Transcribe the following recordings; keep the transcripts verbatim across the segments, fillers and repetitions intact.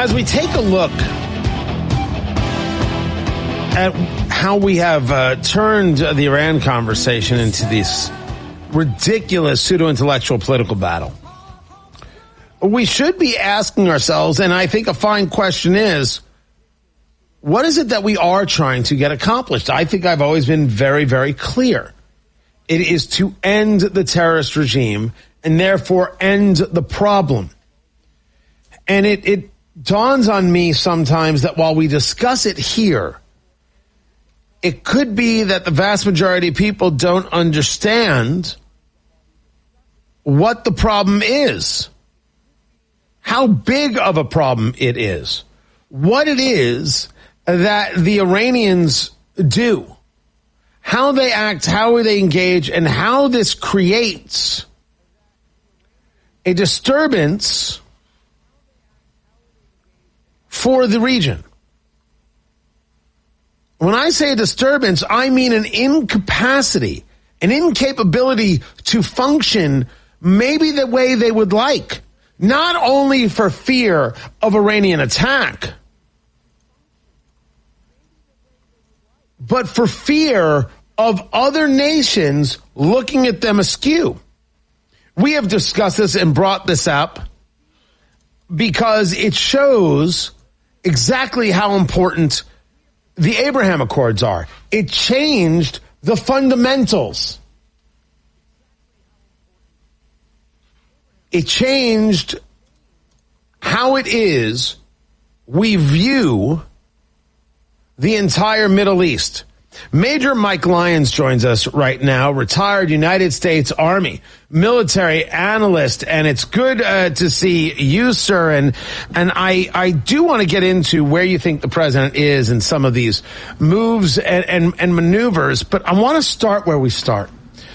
As we take a look at how we have uh, turned the Iran conversation into this ridiculous pseudo-intellectual political battle, we should be asking ourselves, and I think a fine question is, what is it that we are trying to get accomplished? I think I've always been very, very clear. It is to end the terrorist regime and therefore end the problem. And it, it dawns on me sometimes that while we discuss it here, it could be that the vast majority of people don't understand what the problem is, how big of a problem it is, what it is that the Iranians do, how they act, how they engage, and how this creates a disturbance for the region. When I say a disturbance, I mean an incapacity, an incapability to function maybe the way they would like, not only for fear of Iranian attack, but for fear of other nations looking at them askew. We have discussed this and brought this up because it shows exactly how important the Abraham Accords are. It changed the fundamentals. It changed how it is we view the entire Middle East. Major Mike Lyons joins us right now, retired United States Army military analyst, and it's good uh, to see you, sir. And and I I do want to get into where you think the president is in some of these moves and, and, and maneuvers, but I want to start where we start,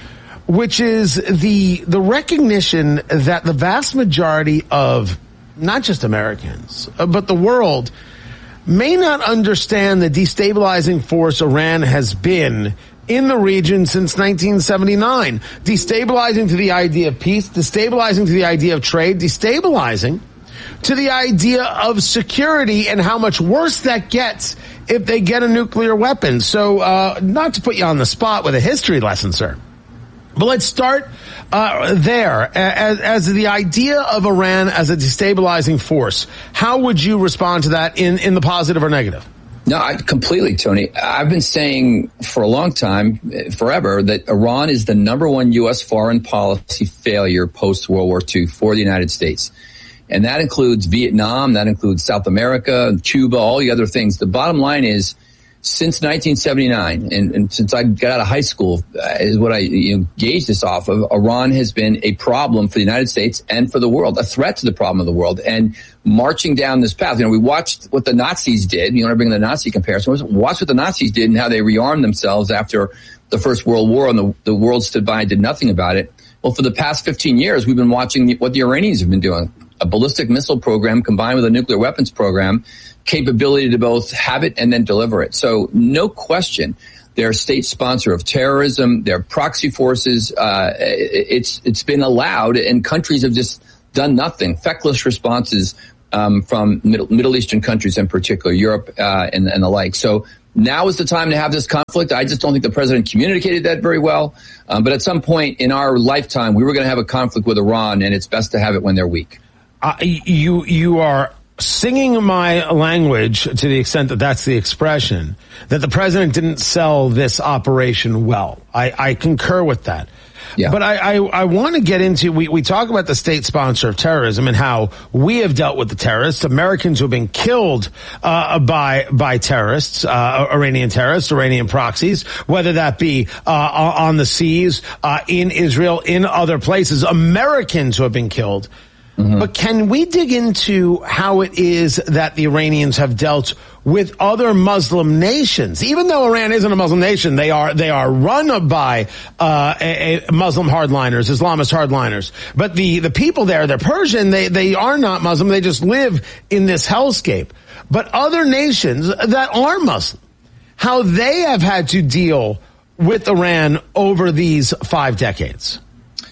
which is the the recognition that the vast majority of not just Americans, but the world may not understand the destabilizing force Iran has been in the region since nineteen seventy-nine. Destabilizing to the idea of peace, destabilizing to the idea of trade, destabilizing to the idea of security and how much worse that gets if they get a nuclear weapon. So, uh, not to put you on the spot with a history lesson, sir, but let's start uh, there. As, as the idea of Iran as a destabilizing force, how would you respond to that in, in the positive or negative? No, I, completely, Tony. I've been saying for a long time, forever, that Iran is the number one U S foreign policy failure post-World War Two for the United States. And that includes Vietnam, that includes South America, Cuba, all the other things. The bottom line is, since nineteen seventy-nine, and, and since I got out of high school, uh, is what I you know, gauge this off of, Iran has been a problem for the United States and for the world, a threat to the problem of the world. And marching down this path, you know, we watched what the Nazis did. You want to bring the Nazi comparison? Watch what the Nazis did and how they rearmed themselves after the First World War, and the, the world stood by and did nothing about it. Well, for the past fifteen years, we've been watching the, what the Iranians have been doing. A ballistic missile program combined with a nuclear weapons program, capability to both have it and then deliver it. So no question, they're a state sponsor of terrorism. They're proxy forces. Uh, it's it's been allowed, and countries have just done nothing. Feckless responses um, from Middle, Middle Eastern countries in particular, Europe uh, and, and the like. So now is the time to have this conflict. I just don't think the president communicated that very well. Um, but at some point in our lifetime, we were going to have a conflict with Iran, and it's best to have it when they're weak. Uh, you you are singing my language to the extent that that's the expression, that the president didn't sell this operation well. I, I concur with that. Yeah. But I, I, I want to get into, we, we talk about the state sponsor of terrorism and how we have dealt with the terrorists, Americans who have been killed uh, by by terrorists, uh, Iranian terrorists, Iranian proxies, whether that be uh, on the seas, uh, in Israel, in other places, Americans who have been killed. Mm-hmm. But can we dig into how it is that the Iranians have dealt with other Muslim nations? Even though Iran isn't a Muslim nation, they are they are run by uh, a, a Muslim hardliners, Islamist hardliners. But the, the people there, they're Persian, they, they are not Muslim, they just live in this hellscape. But other nations that are Muslim, how they have had to deal with Iran over these five decades.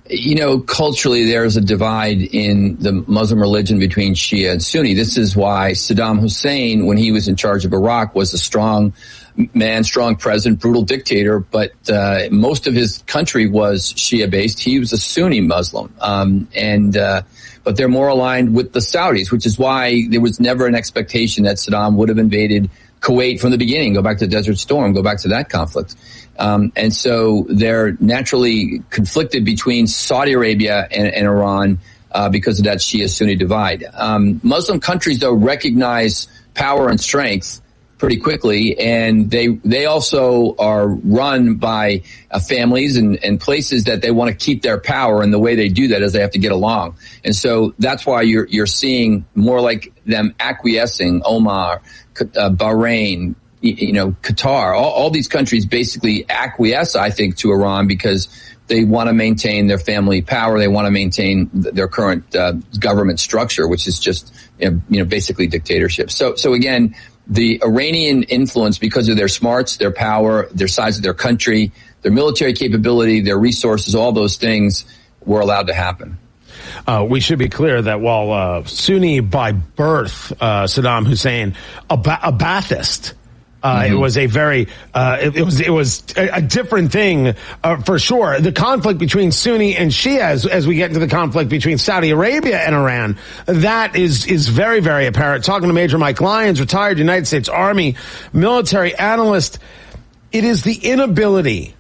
You know, culturally, there's a divide in the Muslim religion between Shia and Sunni. This is why Saddam Hussein, when he was in charge of Iraq, was a strong man, strong president, brutal dictator, but uh, most of his country was Shia-based. He was a Sunni Muslim, um, and uh, but they're more aligned with the Saudis, which is why there was never an expectation that Saddam would have invaded Kuwait from the beginning. Go back to Desert Storm, go back to that conflict. Um, and so they're naturally conflicted between Saudi Arabia and, and Iran uh, because of that Shia-Sunni divide. Um, Muslim countries, though, recognize power and strength pretty quickly, and they they also are run by uh, families and, and places that they want to keep their power, and the way they do that is they have to get along. And so that's why you're you're seeing more like them acquiescing, Oman, uh, Bahrain, you know, Qatar, all, all these countries basically acquiesce, I think, to Iran because they want to maintain their family power. They want to maintain th- their current uh, government structure, which is just, you know, you know, basically dictatorship. So, so again, the Iranian influence, because of their smarts, their power, their size of their country, their military capability, their resources, all those things were allowed to happen. Uh, we should be clear that while uh, Sunni by birth, uh, Saddam Hussein, a, ba- a Ba'athist, Uh, mm-hmm. It was a very, uh, it, it was, it was a, a different thing, uh, for sure. The conflict between Sunni and Shia, as, as we get into the conflict between Saudi Arabia and Iran, that is, is very, very apparent. Talking to Major Mike Lyons, retired United States Army military analyst, it is the inability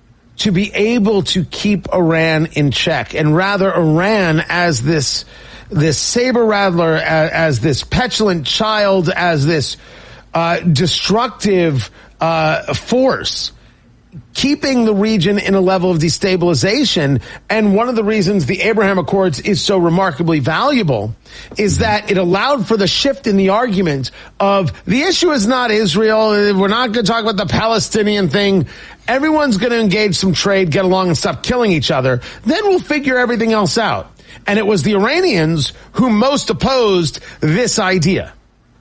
to be able to keep Iran in check, and rather Iran as this, this saber rattler, as, as this petulant child, as this, Uh, destructive uh, force, keeping the region in a level of destabilization. And one of the reasons the Abraham Accords is so remarkably valuable is that it allowed for the shift in the argument of the issue is not Israel. We're not going to talk about the Palestinian thing. Everyone's going to engage some trade, get along, and stop killing each other. Then we'll figure everything else out. And it was the Iranians who most opposed this idea.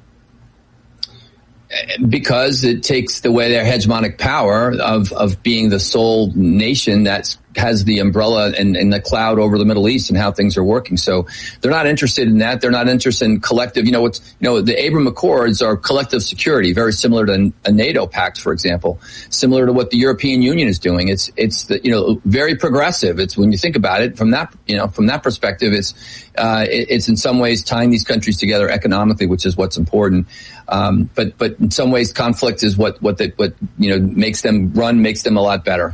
Because it takes away their hegemonic power of, of being the sole nation that has the umbrella and, and the cloud over the Middle East and how things are working. So they're not interested in that. They're not interested in collective, you know, what's, you know, the Abraham Accords are collective security, very similar to a NATO pact, for example, similar to what the European Union is doing. It's, it's the, you know, very progressive. It's when you think about it from that, you know, from that perspective, it's, uh, it, it's in some ways tying these countries together economically, which is what's important. Um, but, but in some ways conflict is what, what, the, what, you know, makes them run, makes them a lot better.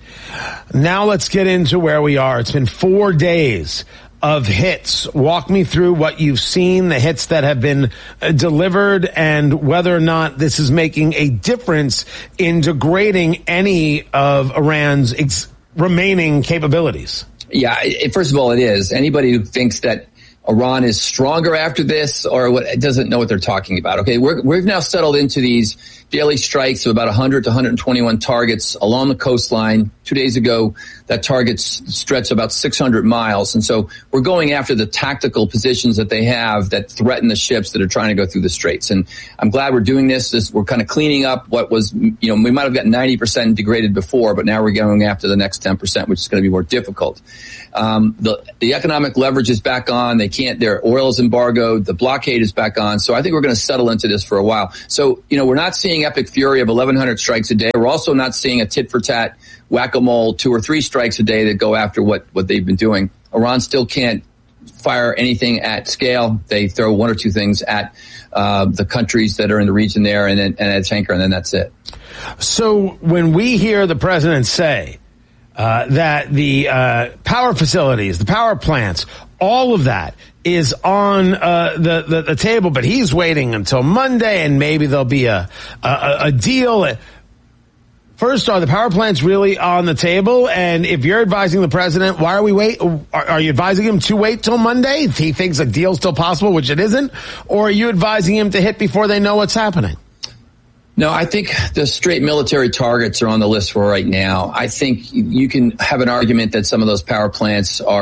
Now let's get into where we are. It's been four days of hits. Walk me through what you've seen, the hits that have been uh, delivered, and whether or not this is making a difference in degrading any of Iran's ex- remaining capabilities. Yeah, it, first of all, it is. Anybody who thinks that Iran is stronger after this or what doesn't know what they're talking about. Okay, we're, we've now settled into these daily strikes of about one hundred to one hundred twenty-one targets along the coastline. Two days ago, that target stretched about six hundred miles. And so we're going after the tactical positions that they have that threaten the ships that are trying to go through the straits. And I'm glad we're doing this. this we're kind of cleaning up what was, you know, we might have gotten ninety percent degraded before, but now we're going after the next ten percent, which is going to be more difficult. Um, the, the economic leverage is back on. They can't, their oil is embargoed. The blockade is back on. So I think we're going to settle into this for a while. So, you know, we're not seeing epic fury of eleven hundred strikes a day. We're also not seeing a tit for tat whack-a-mole two or three strikes a day that go after what, what they've been doing. Iran still can't fire anything at scale. They throw one or two things at uh, the countries that are in the region there and then and at tanker, and then that's it. So when we hear the president say uh, that the uh, power facilities, the power plants, all of that is on uh, the, the the table, but he's waiting until Monday, and maybe there'll be a a, a deal. First, are the power plants really on the table? And if you're advising the president, why are we wait? Are, are you advising him to wait till Monday if he thinks a deal's still possible, which it isn't? Or are you advising him to hit before they know what's happening? No, I think the straight military targets are on the list for right now. I think you can have an argument that some of those power plants are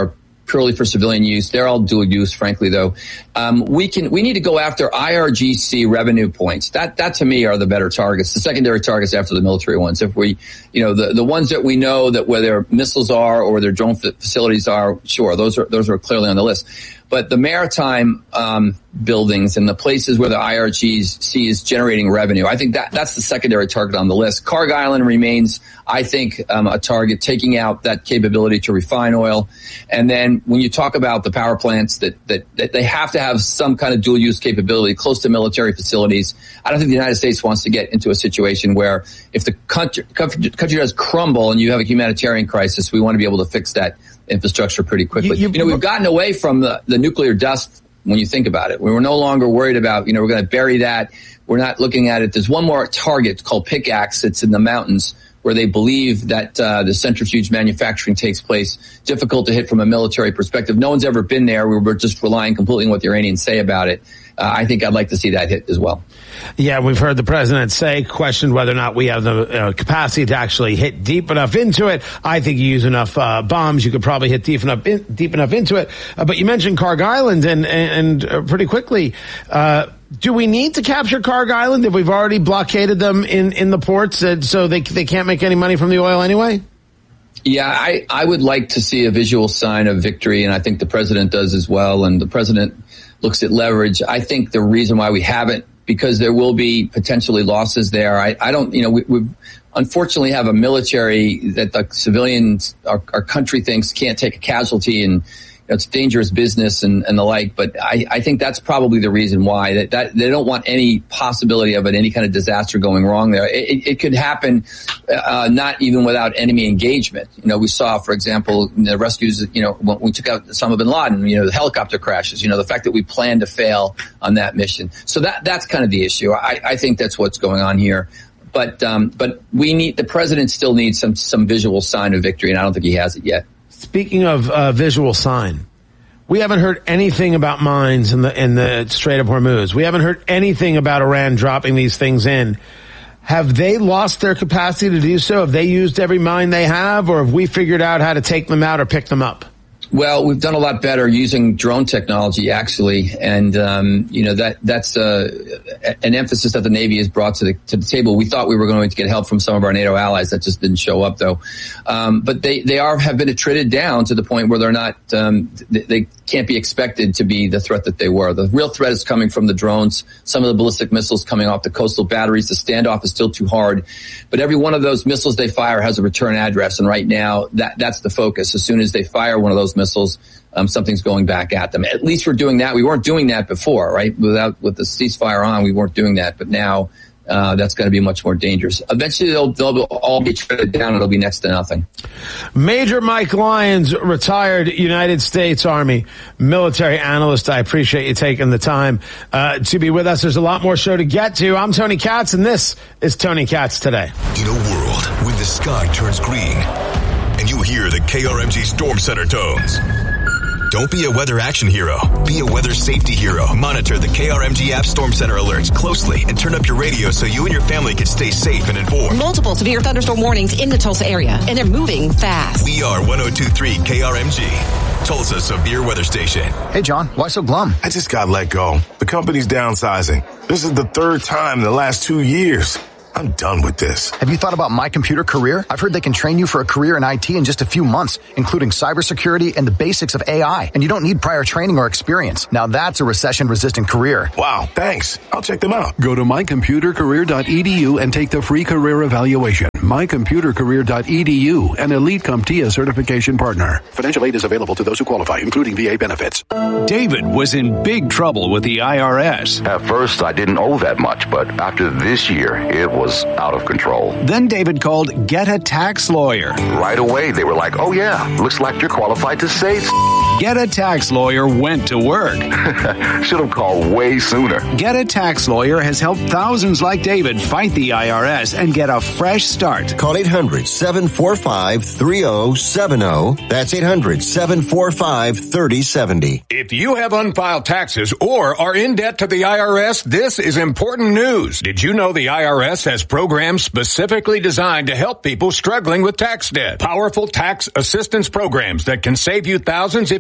purely for civilian use. They're all dual use, frankly, though. Um, we can, we need to go after I R G C revenue points. That, that to me are the better targets, the secondary targets after the military ones. If we, you know, the, the ones that we know that where their missiles are or their drone facilities are, sure, those are, those are clearly on the list. But the maritime um, buildings and the places where the I R G C is generating revenue, I think that that's the secondary target on the list. Karg Island remains, I think, um, a target, taking out that capability to refine oil. And then when you talk about the power plants that, that, that they have to have some kind of dual use capability close to military facilities, I don't think the United States wants to get into a situation where if the country, country, country does crumble and you have a humanitarian crisis, we want to be able to fix that infrastructure pretty quickly. You, you, you know, we've gotten away from the, the nuclear dust when you think about it. We were no longer worried about, you know, we're going to bury that. We're not looking at it. There's one more target called Pickaxe. It's in the mountains where they believe that uh, the centrifuge manufacturing takes place. Difficult to hit from a military perspective. No one's ever been there. We were just relying completely on what the Iranians say about it. Uh, I think I'd like to see that hit as well. Yeah, we've heard the president say, questioned whether or not we have the uh, capacity to actually hit deep enough into it. I think you use enough uh, bombs, you could probably hit deep enough in, deep enough into it. Uh, but you mentioned Karg Island, and and, and uh, pretty quickly, uh, do we need to capture Karg Island if we've already blockaded them in in the ports, uh, so they they can't make any money from the oil anyway? Yeah, I, I would like to see a visual sign of victory, and I think the president does as well. And the president looks at leverage. I think the reason why we haven't, because there will be potentially losses there. I, I don't, you know, we, we unfortunately have a military that the civilians, our, our country thinks can't take a casualty, and you know, it's dangerous business and, and the like. But I, I think that's probably the reason why that, that they don't want any possibility of it, any kind of disaster going wrong there. It, it could happen, uh, not even without enemy engagement. You know, we saw, for example, the rescues, you know, when we took out Osama bin Laden, you know, the helicopter crashes, you know, the fact that we planned to fail on that mission. So that, that's kind of the issue. I, I think that's what's going on here. But, um, but we need, the president still needs some, some visual sign of victory, and I don't think he has it yet. Speaking of uh, visual sign, we haven't heard anything about mines in the in the Strait of Hormuz. We haven't heard anything about Iran dropping these things in. Have they lost their capacity to do so? Have they used every mine they have, or have we figured out how to take them out or pick them up? Well, we've done a lot better using drone technology, actually, and um, you know that that's uh, an emphasis that the Navy has brought to the to the table. We thought we were going to get help from some of our NATO allies. That just didn't show up, though. Um, but they they are have been attrited down to the point where they're not um, they, they can't be expected to be the threat that they were. The real threat is coming from the drones, some of the ballistic missiles coming off the coastal batteries. The standoff is still too hard, but every one of those missiles they fire has a return address, and right now that that's the focus. As soon as they fire one of those missiles, um, something's going back at them. At least we're doing that. We weren't doing that before, right? Without with the ceasefire on, we weren't doing that, but now uh, that's going to be much more dangerous. Eventually, they'll, they'll all be shredded down. It'll be next to nothing. Major Mike Lyons, retired United States Army military analyst. I appreciate you taking the time uh, to be with us. There's a lot more show to get to. I'm Tony Katz, and this is Tony Katz Today. In a world when the sky turns green and you hear the K R M G Storm Center tones, don't be a weather action hero. Be a weather safety hero. Monitor the K R M G app Storm Center alerts closely and turn up your radio so you and your family can stay safe and informed. Multiple severe thunderstorm warnings in the Tulsa area, and they're moving fast. We are one oh two point three K R M G, Tulsa's severe weather station. Hey, John, why so glum? I just got let go. The company's downsizing. This is the third time in the last two years. I'm done with this. Have you thought about My Computer Career? I've heard they can train you for a career in I T in just a few months, including cybersecurity and the basics of A I. And you don't need prior training or experience. Now that's a recession-resistant career. Wow, thanks. I'll check them out. Go to my computer career dot e d u and take the free career evaluation. my computer career dot e d u, an Elite CompTIA certification partner. Financial aid is available to those who qualify, including V A benefits. David was in big trouble with the I R S. At first, I didn't owe that much, but after this year, it was out of control. Then David called Get a Tax Lawyer. Right away, they were like, oh yeah, looks like you're qualified to say Get a Tax Lawyer went to work. Should have called way sooner. Get a Tax Lawyer has helped thousands like David fight the I R S and get a fresh start. Call eight hundred, seven four five, three oh seven oh. That's eight hundred, seven four five, three oh seven oh. If you have unfiled taxes or are in debt to the I R S, this is important news. Did you know the I R S has programs specifically designed to help people struggling with tax debt? Powerful tax assistance programs that can save you thousands if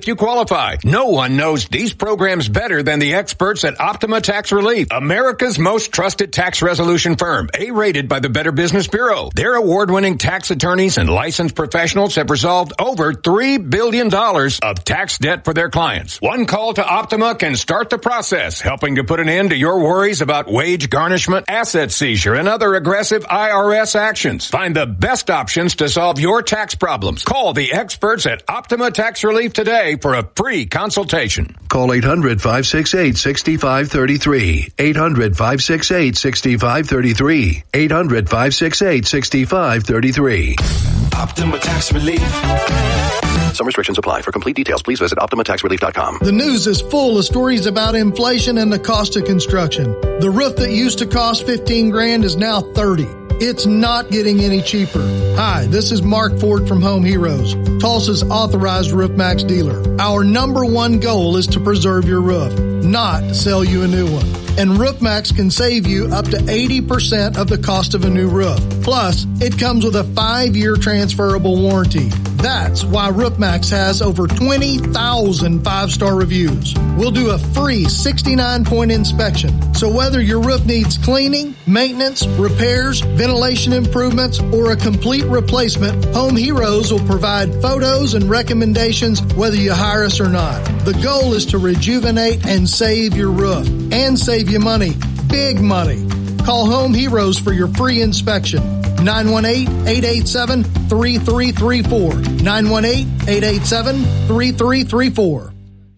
if you qualify. No one knows these programs better than the experts at Optima Tax Relief, America's most trusted tax resolution firm, A-rated by the Better Business Bureau. Their award-winning tax attorneys and licensed professionals have resolved over three billion dollars of tax debt for their clients. One call to Optima can start the process, helping to put an end to your worries about wage garnishment, asset seizure, and other aggressive I R S actions. Find the best options to solve your tax problems. Call the experts at Optima Tax Relief today for a free consultation. Call eight hundred, five six eight, six five three three. eight hundred, five six eight, six five three three. eight hundred, five six eight, six five three three. Optima Tax Relief. Some restrictions apply. For complete details, please visit optima tax relief dot com. The news is full of stories about inflation and the cost of construction. The roof that used to cost fifteen grand is now thirty. It's not getting any cheaper. Hi, this is Mark Ford from Home Heroes, Tulsa's authorized RoofMax dealer. Our number one goal is to preserve your roof, not sell you a new one. And RoofMax can save you up to eighty percent of the cost of a new roof. Plus, it comes with a five-year transferable warranty. That's why RoofMax has over twenty thousand five-star reviews. We'll do a free sixty-nine point inspection. So whether your roof needs cleaning, maintenance, repairs, ventilation improvements, or a complete replacement, Home Heroes will provide photos and recommendations whether you hire us or not. The goal is to rejuvenate and save your roof and save you money, big money. Call Home Heroes for your free inspection. nine one eight, eight eight seven, three three three four. nine one eight, eight eight seven, three three three four.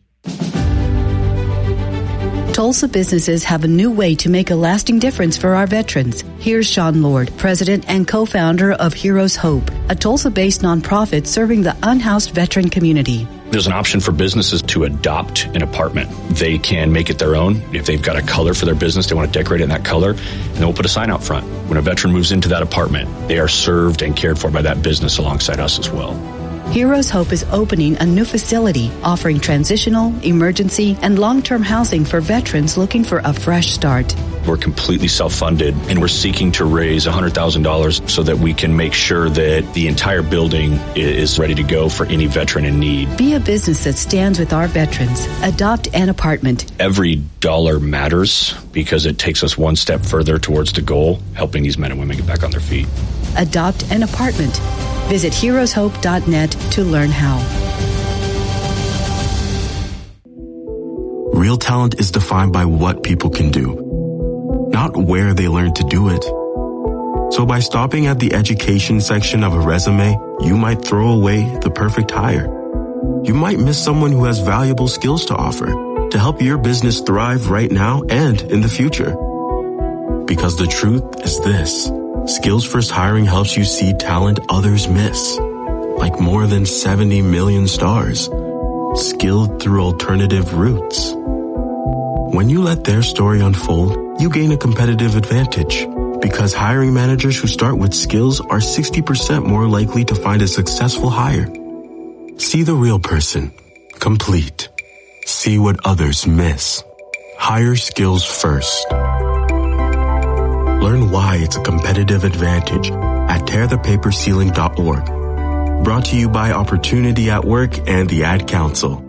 Tulsa businesses have a new way to make a lasting difference for our veterans. Here's Sean Lord, president and co-founder of Heroes Hope, a Tulsa-based nonprofit serving the unhoused veteran community. There's an option for businesses to adopt an apartment. They can make it their own. If they've got a color for their business, they want to decorate it in that color, and then we'll put a sign out front. When a veteran moves into that apartment, they are served and cared for by that business alongside us as well. Heroes Hope is opening a new facility offering transitional, emergency, and long-term housing for veterans looking for a fresh start. We're completely self-funded, and we're seeking to raise one hundred thousand dollars so that we can make sure that the entire building is ready to go for any veteran in need. Be a business that stands with our veterans. Adopt an apartment. Every dollar matters because it takes us one step further towards the goal, helping these men and women get back on their feet. Adopt an apartment. Visit heroes hope dot net to learn how. Real talent is defined by what people can do, not where they learn to do it. So by stopping at the education section of a resume, you might throw away the perfect hire. You might miss someone who has valuable skills to offer to help your business thrive right now and in the future. Because the truth is this. Skills First Hiring helps you see talent others miss, like more than seventy million stars, skilled through alternative routes. When you let their story unfold, you gain a competitive advantage because hiring managers who start with skills are sixty percent more likely to find a successful hire. See the real person, complete. See what others miss. Hire skills first. Learn why it's a competitive advantage at tear the paper ceiling dot org. Brought to you by Opportunity at Work and the Ad Council.